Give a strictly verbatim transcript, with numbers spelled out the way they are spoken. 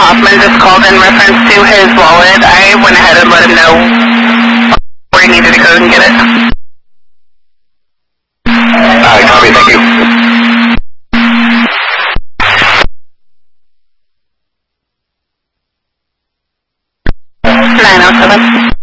Hoffman just called in reference to his wallet. I went ahead and let him know where he needed to go and get it. Alright, copy, thank you. nine oh seven.